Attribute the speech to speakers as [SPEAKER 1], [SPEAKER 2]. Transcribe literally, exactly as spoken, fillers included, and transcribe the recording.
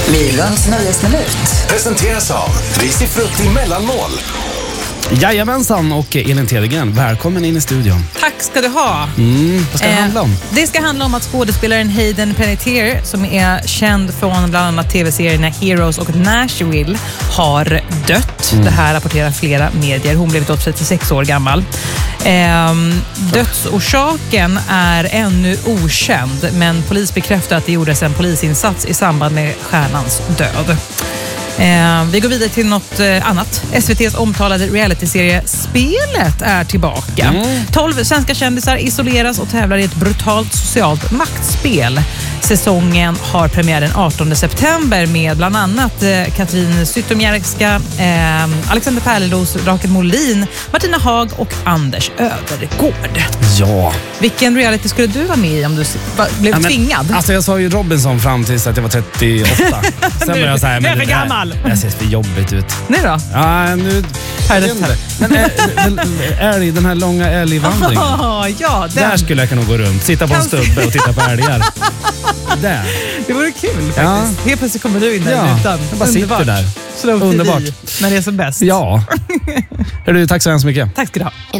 [SPEAKER 1] Myrans nöjesminut
[SPEAKER 2] presenteras av Risifrutti mellanmål.
[SPEAKER 3] Jajamensan, och Elin Tedegren, välkommen in i studion.
[SPEAKER 4] Tack ska du ha.
[SPEAKER 3] Mm, vad ska det eh, handla om?
[SPEAKER 4] Det ska handla om att skådespelaren Hayden Panettiere, som är känd från bland annat tv-serierna Heroes och Nashville, har dött. Mm. Det här rapporterar flera medier. Hon blev då trettiosex år gammal. Eh, dödsorsaken är ännu okänd, men polis bekräftar att det gjordes en polisinsats i samband med stjärnans död. Eh, vi går vidare till något eh, annat. S V T:s omtalade realityserie Spelet är tillbaka. Mm. tolv svenska kändisar isoleras och tävlar i ett brutalt socialt maktspel. Säsongen har premiär den artonde september med bland annat eh, Katrin Zytomierska, eh, Alexander Pärleros, Rakel Molin, Martina Haag och Anders Ödergård.
[SPEAKER 3] Ja.
[SPEAKER 4] Vilken reality skulle du vara med i om du blev ja, men, tvingad?
[SPEAKER 3] Alltså jag sa ju Robinson fram tills att jag var trettioåtta. Sen började jag säga, men
[SPEAKER 4] det är för gammal.
[SPEAKER 3] Det ser för jobbigt ut.
[SPEAKER 4] Nu då?
[SPEAKER 3] Ja, nu... Men är, älg, den här långa älgvandringen.
[SPEAKER 4] Oh, ja, den.
[SPEAKER 3] Där skulle jag kunna gå runt. Sitta på en stubbe och titta på älgar. Där.
[SPEAKER 4] Det vore kul faktiskt. Ja. Helt plötsligt kommer du in där
[SPEAKER 3] ja,
[SPEAKER 4] utan.
[SPEAKER 3] Jag bara sitter där.
[SPEAKER 4] Underbart. När det är som bäst.
[SPEAKER 3] Ja. Hörru, tack så hemskt mycket.
[SPEAKER 4] Tack ska du ha.